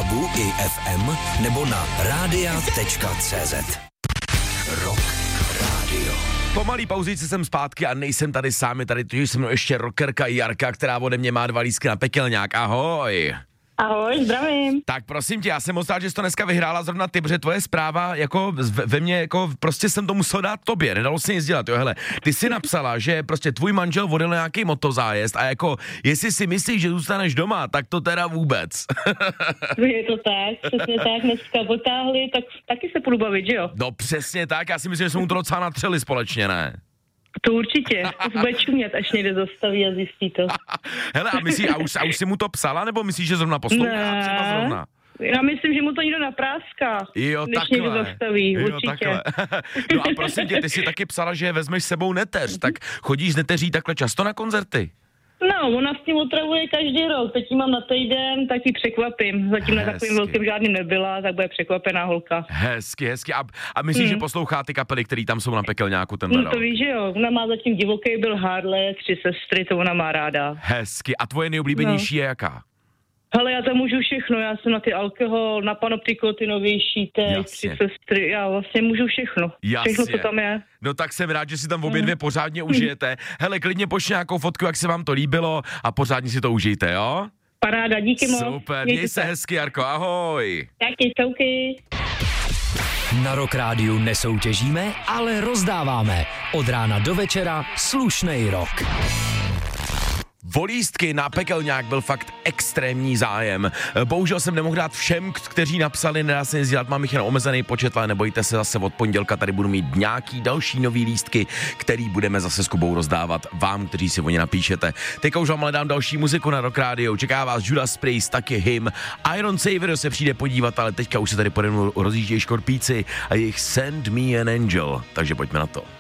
webu i FM nebo na radia.cz. Rock Radio. Po malý pauzici jsem zpátky a nejsem tady sám, je tady totiž se mnou ještě rockerka Jarka, která ode mě má 2 lístky na pekelňák. Ahoj. Ahoj, zdravím. Tak prosím tě, já jsem moc rád, že jsi to dneska vyhrála zrovna ty, protože tvoje zpráva jako ve mně, jako prostě jsem to musel dát tobě, nedalo se nic dělat, jo, hele. Ty jsi napsala, že prostě tvůj manžel vodil nějaký motozájezd a jako, jestli si myslíš, že zůstaneš doma, tak to teda vůbec. Je to tak, přesně tak, dneska potáhli, tak taky se půjdu bavit, že jo? No přesně tak, já si myslím, že jsme mu to docela natřeli společně, ne? To určitě, to bude čumět, až někde zastaví a zjistí to. Hele, a už jsi mu to psala, nebo myslíš, že zrovna poslouchá? Třeba zrovna? Já myslím, že mu to někdo napráská, jo, než takhle. někdo zastaví, jo, určitě. No a prosím tě, ty jsi taky psala, že vezmeš s sebou neteř, tak chodíš s neteří takhle často na koncerty? No, ona s tím otravuje každý rok, teď ji mám na týden, tak ji překvapím. Zatím na takovým velkým žádným nebyla, tak bude překvapená holka. Hezky. A myslíš, že poslouchá ty kapely, které tam jsou na pekelňáku tenhle rok? To víš, že jo, ona má zatím Divoký byl Harley, 3 sestry, to ona má ráda. Hezky. A tvoje nejoblíbenější je jaká? Hele, já tam můžu všechno, já jsem na ty alkohol, na panoptiku, ty novější, 3 sestry, já vlastně můžu všechno. Jasně. Všechno, co tam je. No tak jsem rád, že si tam obě dvě pořádně užijete. Hele, klidně pošli nějakou fotku, jak se vám to líbilo a pořádně si to užijte, jo? Paráda, díky moc. Super, měj se hezky, Jarko, ahoj. Taky, čauky. Na Rock Rádiu nesoutěžíme, ale rozdáváme. Od rána do večera slušnej rock. O lístky na pekelňák byl fakt extrémní zájem. Bohužel jsem nemohl dát všem, kteří napsali, nedá se nic dělat, mám jich jen omezený počet, ale nebojte se, zase od pondělka tady budu mít nějaký další nový lístky, který budeme zase s Kubou rozdávat vám, kteří si o ně napíšete. Teďka už vám ale dám další muziku na Rock Radio, čeká vás Judas Priest, taky Him, Iron Savior se přijde podívat, ale teďka už se tady pode mnou rozjíždějí škorpíci a jejich Send Me an Angel, takže pojďme na to.